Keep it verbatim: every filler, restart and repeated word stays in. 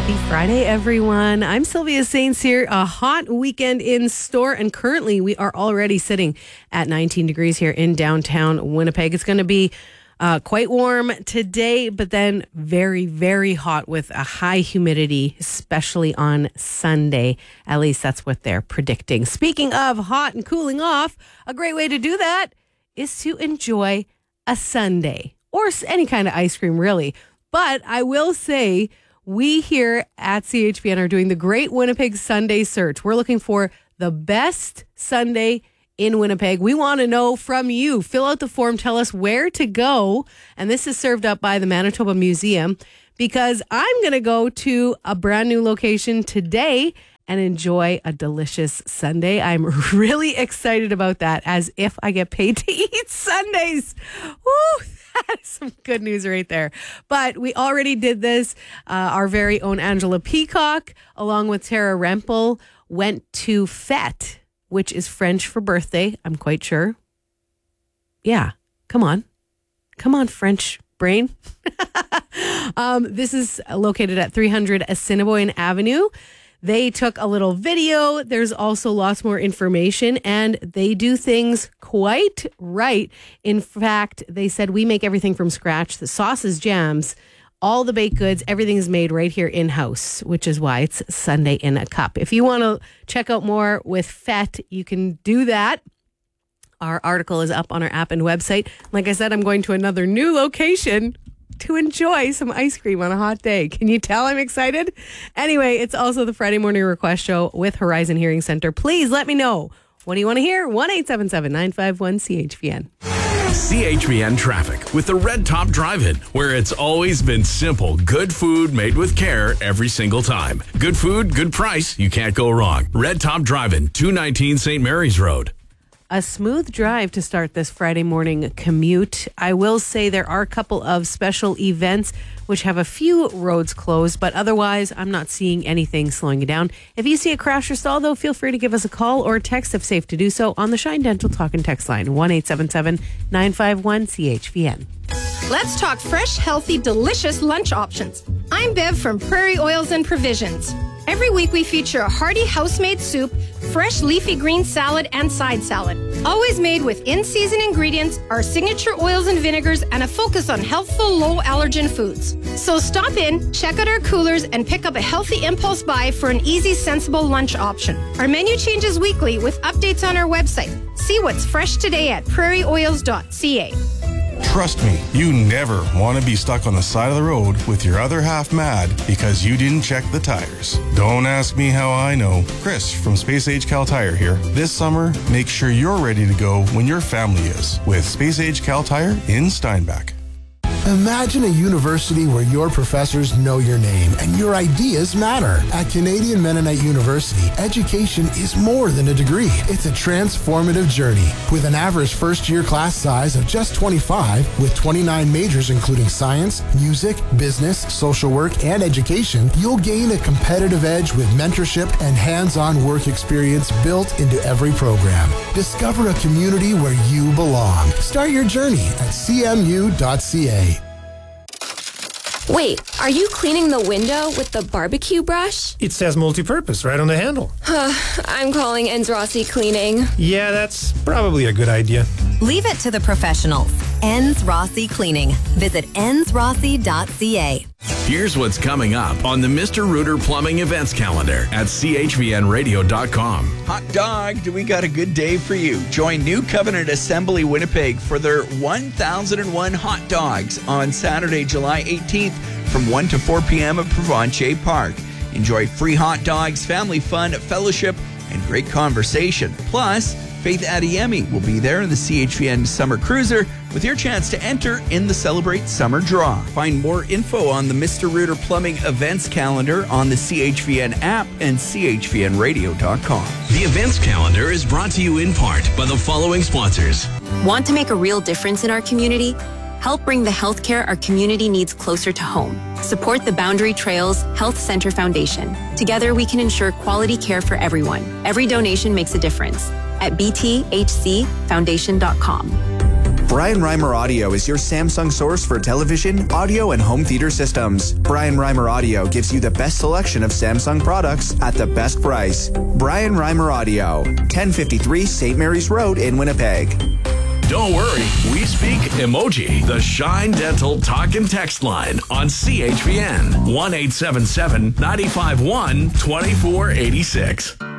Happy Friday, everyone. I'm Sylvia Saints here. A hot weekend in store, and currently we are already sitting at nineteen degrees here in downtown Winnipeg. It's going to be uh, quite warm today, but then very, very hot with a high humidity, especially on Sunday. At least that's what they're predicting. Speaking of hot and cooling off, a great way to do that is to enjoy a sundae or any kind of ice cream, really. But I will say, we here at C H V N are doing the Great Winnipeg Sundae Search. We're looking for the best sundae in Winnipeg. We want to know from you. Fill out the form. Tell us where to go. And this is served up by the Manitoba Museum, because I'm going to go to a brand new location today and enjoy a delicious sundae. I'm really excited about that, as if I get paid to eat sundaes. Woo! That's some good news right there. But we already did this. Uh, our very own Angela Peacock, along with Tara Rempel, went to Fête, which is French for birthday, I'm quite sure. Yeah, come on. Come on, French brain. um, this is located at three hundred Assiniboine Avenue. They took a little video. There's also lots more information, and they do things quite right. In fact, they said we make everything from scratch. The sauces, jams, all the baked goods, everything is made right here in-house, which is why it's Sunday in a cup. If you want to check out more with Fête, you can do that. Our article is up on our app and website. Like I said, I'm going to another new location to enjoy some ice cream on a hot day. Can you tell I'm excited? Anyway, it's also the Friday Morning Request Show with Horizon Hearing Center. Please let me know. What do you want to hear? one eight seven seven, nine five one, C H V N. C H V N traffic with the Red Top Drive-In, where it's always been simple. Good food made with care every single time. Good food, good price. You can't go wrong. Red Top Drive-In, two nineteen Saint Mary's Road. A smooth drive to start this Friday morning commute. I will say there are a couple of special events which have a few roads closed, but otherwise I'm not seeing anything slowing you down. If you see a crash or stall, though, feel free to give us a call or text if safe to do so on the Shine Dental Talk and Text line, one eight seven seven, nine five one, C H V N. Let's talk fresh, healthy, delicious lunch options. I'm Bev from Prairie Oils and Provisions. Every week we feature a hearty house-made soup, fresh leafy green salad, and side salad. Always made with in-season ingredients, our signature oils and vinegars, and a focus on healthful, low-allergen foods. So stop in, check out our coolers, and pick up a healthy impulse buy for an easy, sensible lunch option. Our menu changes weekly with updates on our website. See what's fresh today at prairie oils dot c a. Trust me, you never want to be stuck on the side of the road with your other half mad because you didn't check the tires. Don't ask me how I know. Chris from Space Age Cal Tire here. This summer, make sure you're ready to go when your family is with Space Age Cal Tire in Steinbach. Imagine a university where your professors know your name and your ideas matter. At Canadian Mennonite University, education is more than a degree. It's a transformative journey. With an average first-year class size of just twenty-five, with twenty-nine majors including science, music, business, social work, and education, you'll gain a competitive edge with mentorship and hands-on work experience built into every program. Discover a community where you belong. Start your journey at c m u dot c a. Wait, are you cleaning the window with the barbecue brush? It says multi-purpose right on the handle. I'm calling Enns Rossi Cleaning. Yeah, that's probably a good idea. Leave it to the professionals. Enns Rossi Cleaning. Visit enns rossi dot c a. Here's what's coming up on the Mister Rooter Plumbing events calendar at c h v n radio dot com. Hot dog, do we got a good day for you? Join New Covenant Assembly Winnipeg for their one thousand one Hot Dogs on Saturday, July eighteenth from one to four p.m. at Provencher Park. Enjoy free hot dogs, family fun, fellowship, and great conversation. Plus, Faith Adeyemi will be there in the C H V N Summer Cruiser with your chance to enter in the Celebrate Summer Draw. Find more info on the Mister Rooter Plumbing events calendar on the C H V N app and c h v n radio dot com. The events calendar is brought to you in part by the following sponsors. Want to make a real difference in our community? Help bring the healthcare our community needs closer to home. Support the Boundary Trails Health Center Foundation. Together, we can ensure quality care for everyone. Every donation makes a difference. At b t h c foundation dot com. Brian Reimer Audio is your Samsung source for television, audio, and home theater systems. Brian Reimer Audio gives you the best selection of Samsung products at the best price. Brian Reimer Audio, ten fifty-three Saint Mary's Road in Winnipeg. Don't worry, we speak emoji. The Shine Dental talk and text line on C H V N one eight seven seven, nine five one, two four eight six.